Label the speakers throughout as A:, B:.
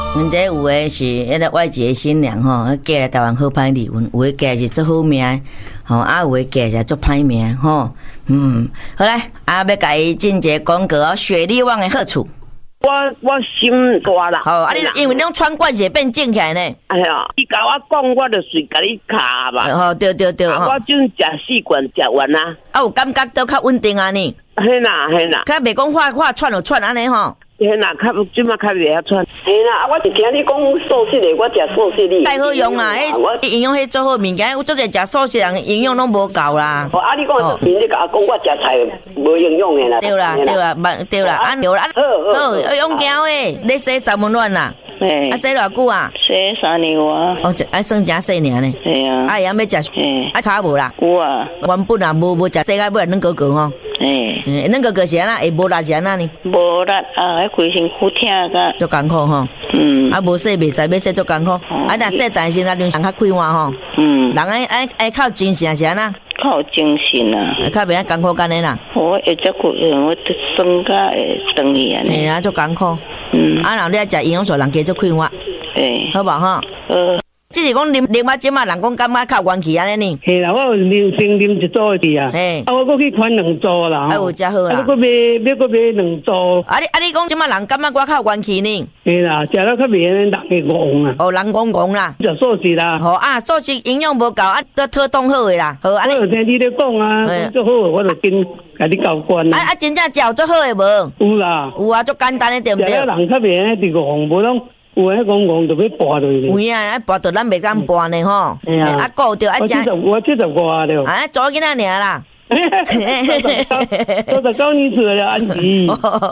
A: 阮这有诶是迄个外籍新娘吼，嫁来台湾好歹离婚，有诶嫁是做好命，吼啊有诶嫁是做歹命吼。好来，要甲伊进一个广告哦，雪莉网诶好处。
B: 我心大啦。
A: 好，你因为你穿惯势变正起来呢。
B: 哎呀，你甲我讲，我就随甲你卡吧。
A: 哦，对。
B: 我准食4罐食完啊。
A: 啊，有感觉都较稳定啊呢。
B: 嘿啦。
A: 较袂讲画串就串安尼吼。
B: 嘿啦，即马较袂晓穿。嘿啦，我是听你讲素食的，我食素食的。
A: 太好用啦，迄营养迄做好物件，有做者食素食人营养拢无够啦。
B: 哦，你讲明你甲我讲，我食菜无营养的啦。
A: 对啦，啊对啦，好，用胶诶，你洗三温暖啦。啊，洗偌久啊？
B: 洗3年啊。
A: 哦，啊，算真细尔呢。
B: 系啊。
A: 啊，要食，啊，差无啦。
B: 有啊。
A: 原本啊，无食洗甲尾软哥哥吼。软哥哥是安那，会无力是安那呢？
B: 无力啊，迄规身躯疼个。
A: 足艰苦吼。啊，无洗袂使，要洗足艰苦。啊，若洗但是那人较快活吼。人爱靠精神是安那？
B: 靠精神啊。
A: 较袂艰苦干的啦。
B: 我会只骨，我酸甲会长去安尼。
A: 嘿啊，足艰苦。啊，人你爱食营养素，人加足快活。好无吼？只是讲啉即马人讲感觉较元气安尼呢。
B: 嘿啦，我有啉一组去啊。啊，我搁去款2组啦。
A: 啊，有真好啦。
B: 啊，搁买2组。
A: 啊，你讲即马人感觉我较元气呢？
B: 嘿啦，食了较袂人会戆啊。
A: 哦，人戆啦。
B: 食素食啦。
A: 好啊，素食营养无够啊，都讨冻好诶啦。好，安尼。我有
B: 听你咧讲啊，做好我就跟甲你交关啦。
A: 啊，真正食做好诶无？
B: 有啦。
A: 有啊，足简单诶，对不对？
B: 食了人较袂人伫戆，无拢。有迄戆就要拔落去。
A: 有啊，啊拔到咱袂敢拔呢吼。啊，顾着啊，
B: 我75了。
A: 啊，做囡仔尔啦。
B: 39年出了安吉。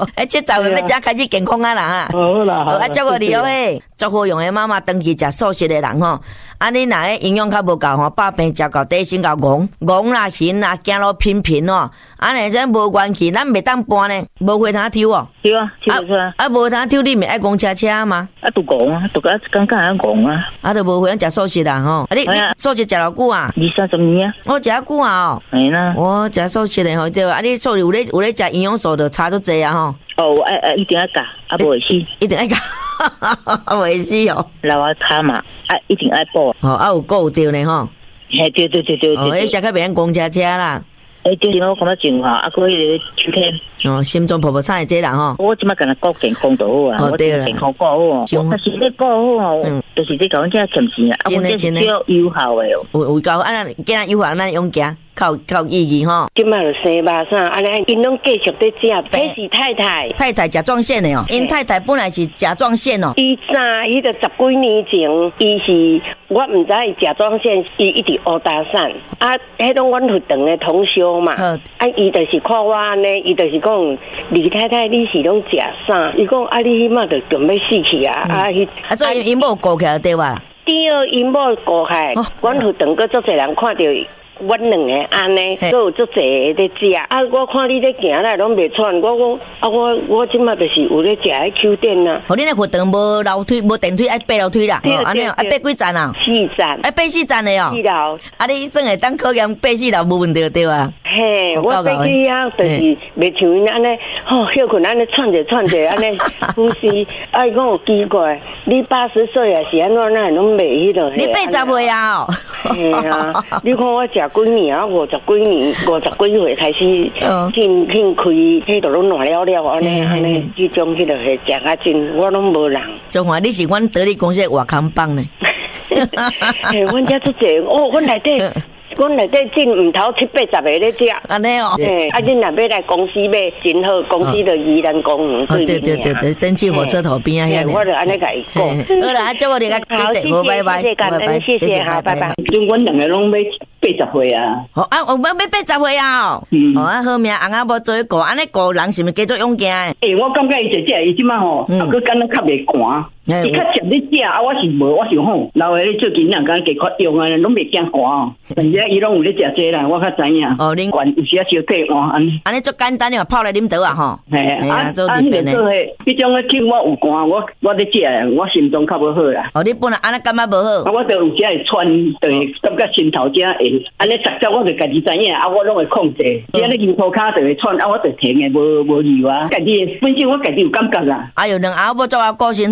A: 70岁要才开始健康啊啦哈。
B: 好啦，好。
A: 啊，祝福你哦嘿，足好用诶妈妈长期食素食诶人吼。啊，你若营养较无够吼，百病食到底身到戆啦、晕啦、走路频哦。安尼这无元气，咱袂当搬呢，无回头抽哦。
B: 对啊，抽出来。
A: 啊，无通抽你咪爱戆车吗？
B: 啊，都戆啊，都感觉很戆啊。
A: 啊，都无回通食素食啦吼。啊，你素食食偌久啊
B: ？20-30年啊。
A: 我食啊久啊哦。
B: 系啦。
A: 我食素食的吼，对啊，你素食有咧食营养素就差足济啊吼。
B: 哦，一定要教，啊无会死。
A: 一定要教，会死哦。
B: 老啊卡嘛，一定要补。
A: 哦，啊有顾着呢吼。
B: 嘿，对。
A: 哦，迄食较袂讲戆车啦。
B: 就是我感觉真好，啊，佮迄个秋天。
A: 哦，心脏泡菜这人吼。
B: 我即摆干那顾健康就好啊。
A: 哦，对啦。
B: 健康顾好哦。但是你顾好哦，就是你讲这欠钱啊。
A: 真的。
B: 有效的哦。
A: 有够，啊，咱今仔有效，咱用行。靠意义吼，
B: 今麦就生肉啥，安尼因拢继续在食。迄是太
A: 太甲状腺的哦，因太太本来是甲状腺哦。
B: 伊早迄个10几年前，伊是我毋知伊甲状腺，伊一直乌打散啊，迄种阮学堂的同修嘛，啊，伊就是看我安尼，伊就是讲李太太你是拢食啥？伊讲啊，你迄马就准备死去啊，
A: 啊，所以因某顾起来对哇？
B: 第二因某顾起来，阮学堂个足侪人看到。阮两个安尼，都有足侪在食。啊，我看你咧行来拢袂喘，我讲啊，我即马就是有咧食迄秋点啊。
A: 哦，你咧活动无楼梯，无电梯，爱爬楼梯啦。哦，安尼哦，爱爬几站啊
B: ？4站。
A: 爱爬4站的哦。
B: 4楼。啊，
A: 你真会当考验爬4楼无问题对啊？
B: 嘿，我爬去啊，就是袂像因安尼，休困安尼喘者安尼呼吸。啊，伊讲有奇怪，你80岁啊是安怎那拢袂迄落？
A: 你80岁啊？哦。
B: 嘿啊，你看我食几年啊，50几岁开始兴开，迄度拢烂了安尼，迄种迄落是食啊真，我拢无人。
A: 中华你是阮得力公司外康帮呢？
B: 嘿，阮遮足济哦，阮内底。阮内底进毋头7-80个咧食，
A: 安尼哦。
B: 嘿，啊，恁若要来公司买，真好，公司就宜兰公园对面。
A: 对，蒸汽火车头边啊，遐。
B: 我就安尼甲伊讲。
A: 好啦，祝我哋个谢谢，拜拜，
B: 谢谢，好，拜拜。阮两个拢要80岁啊。
A: 哦啊，我要80岁啊。哦啊，好命，翁仔无做顾，安尼顾人是毋是加做勇敢
B: 诶？我感觉伊伊即马吼，啊，佮敢若较袂寒。伊较常咧食啊，我是无，我想吼，老个咧做囡仔敢加发用啊，拢袂惊寒哦。人家伊拢有咧食这啦，我较知影。哦，恁管有时啊烧退换安尼。
A: 安尼足简单，你嘛泡来啉倒啊吼。
B: 嘿啊，做里边的。迄种个酒我有寒，我咧食，我心脏较无好啦。
A: 哦，你本来安尼感觉无好。
B: 我就有时会喘，就会感觉心头遮会，安尼实在我就家己知影，啊，我拢会控制。只要你筋头骹就会喘，啊，我就停的无油啊。家己本身我家己有感觉啦。
A: 哎呦，两后要做啊，顾身体做好。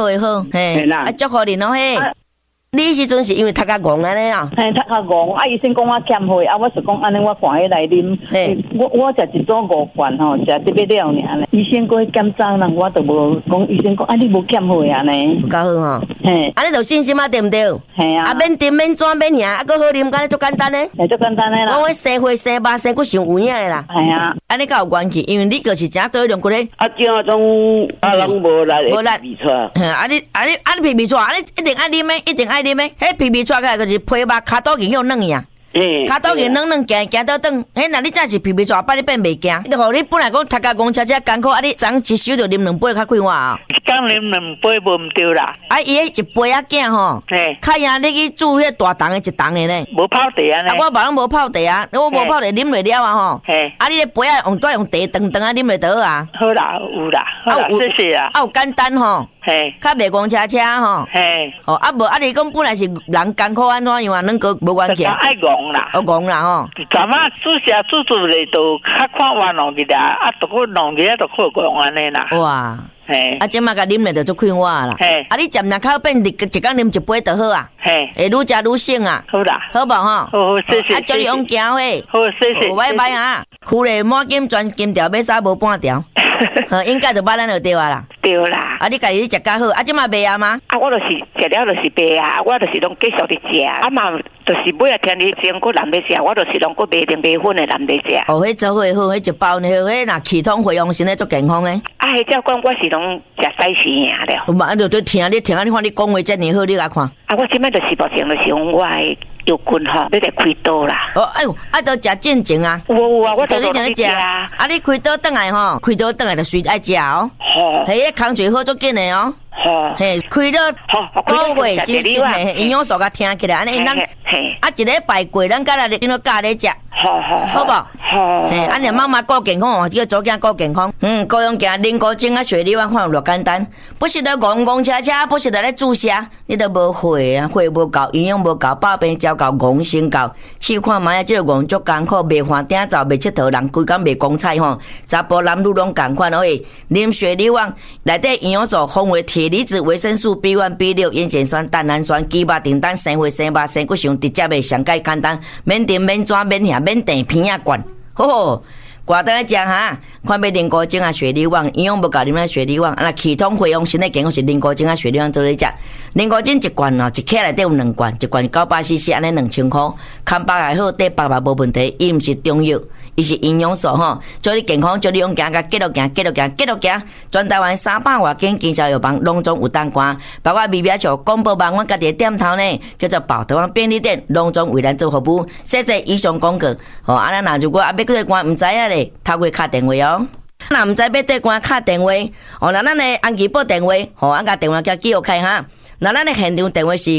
A: 会好，嘿，祝福你咯嘿。你时阵是因为读较戆安尼啊？
C: 嘿，读较戆，医生讲我欠血，我是讲安尼，我赶起来啉。我食一组5罐吼，食特别了尔咧。医生过去检查人，我都无讲，医生讲你无欠血啊呢。
A: 够好吼。
C: 嘿，
A: 你就信心啊，对毋对？
C: 嘿啊。
A: 免甜免转免咸，搁好啉，敢若足简单咧。
C: 足简单咧啦。
A: 我生血生肉生骨上有影诶啦。
C: 系啊。
A: 安尼才有关系，因为你就是真做量骨咧。
B: 这种拢无力，无力皮出。
A: 你皮皮出，你一定爱啉咩？一定爱啉咩？迄皮皮出来就是皮肉骹肚筋向软呀。骹肚筋软行到转，若你真是皮皮出，把你变袂惊。就互你本来讲读甲公车车艰苦，你昨一宿就啉2杯较快活啊。
B: 刚啉2杯无毋对啦。
A: 伊迄一杯仔囝吼，较赢你去煮迄大桶的1桶的呢。
B: 无泡茶啊呢？
A: 我别人无泡茶啊，我无泡茶啉袂了啊吼。你个杯仔用茶长长啊啉袂倒啊。
B: 好啦，有啦，好啦，谢谢啊。
A: 有简单吼。较袂公车车吼，无你讲本来是人艰苦安怎样啊，恁个无关系。
B: 爱戆啦，
A: 戆啦吼。
B: 昨晚煮咧，都较看完弄去啦，都去弄去都去戆安尼啦。
A: 哇，即马甲啉咧就足快活啦。你渐渐较变一工啉1杯就好啊。会愈食愈省啊。
B: 好啦，
A: 好无吼？
B: 好，谢谢。
A: 祝你往行嘿。
B: 好，谢谢。
A: 拜拜啊！苦咧满金全金条，要杀无半条。应该就把咱就对啊啦。
B: 对啦。
A: 你家己食较好，即马卖啊吗？
B: 我就是食了就是卖啊，我就是拢继续伫食。嘛，就是每日天日前过人咧食，我就是拢过卖点卖粉的人咧食。
A: 迄做伙好，迄一包呢，迄若气通回阳神咧足健康诶。
B: 迄照讲我是拢食西食尔了。
A: 嘛，就对听你看你讲话遮尔好，你来看。
B: 我即摆就是目前就是讲我的腰骨吼，你得开刀啦。
A: 哎呦，都食正经啊。
B: 有啊，我
A: 就你定食啊。你开刀倒来吼，开刀倒来就随爱食哦。迄空嘴好足紧的哦。嘿，开刀高血心心嘿，营养素甲听起来，安尼咱一礼拜过，咱甲来顶到教你食。好不？嘿，安尼妈妈顾健康哦，这个祖囝顾健康。高阳行啉古精啊，水里碗看有偌简单，不是得戆车车，不是得咧注射，你都无血啊，血无够，营养无够，百病照够，戆先够。试看卖啊，这个戆足艰苦，袂欢顶走，袂佚佗，人规工袂光彩吼。查甫男女拢共款哦，啉水里碗内底营养素丰富，铁离子、维生素 B1、B6、烟碱酸、蛋氨酸、鸡肉、丁蛋、生血、生肉、生骨上直接的上介简单，免甜、免抓、免咸。免地片啊罐，好，挂倒来食哈。看要啉古精啊，雪梨网营养无够，啉啊雪梨网，啊气通回阳身体健康是啉古精啊，雪梨网做咧食。啉古精一罐哦，一克内底有2罐，一罐900cc，安尼2000块，看饱也好，对饱嘛无问题。伊毋是中药，伊是营养素吼，祝你健康，祝你勇敢，甲继续行，继续行，继续行。全台湾300外间经销药房拢总有当官，包括微表桥广播网，阮家己的店头呢，叫做宝德湾便利店，拢总为咱做服务。谢谢以上广告。安尼如果要对关毋知影咧，透过敲电话哦。若毋知要对关敲电话，若咱的安琪报电话，咱甲电话叫记录开哈。若咱的现场电话是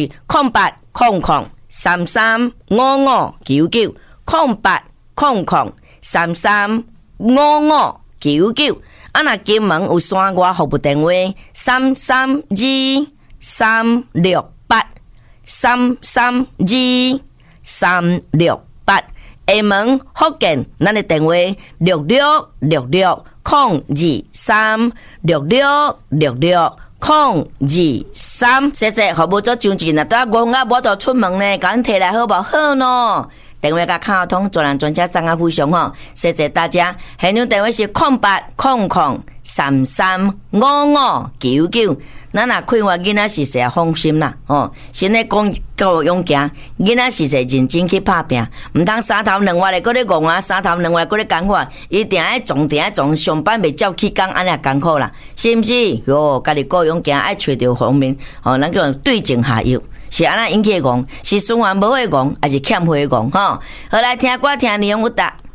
A: 0800335599，0800335599。若金门有山外服务电话332368，332368。厦门福建，咱的电话6666022366660223。谢谢，服务做上进，若带我啊无到出门呢，甲阮摕来好无好喏？电话甲卡通，专人专车送啊非常好，谢谢大家。现场电话是0800335599。咱若快活囡仔是谁放心啦，先咧讲教勇行，囡仔是谁认真去拍拼，毋通三头两歪咧，搁咧戆啊，三头两歪搁咧艰苦，一定爱撞，定爱撞，上班袂照起工，安尼也艰苦啦，是毋是？哟，家己教勇行爱找着方面，咱叫对症下药。是安那引起的戆，是循环无血戆，还是欠血的戆？好来听歌听内容有答。